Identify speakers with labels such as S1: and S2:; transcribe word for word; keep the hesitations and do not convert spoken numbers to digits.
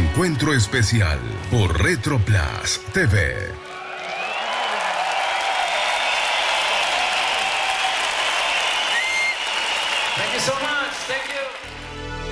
S1: Encuentro especial por Retroplas T V.
S2: Thank you so much. Thank you.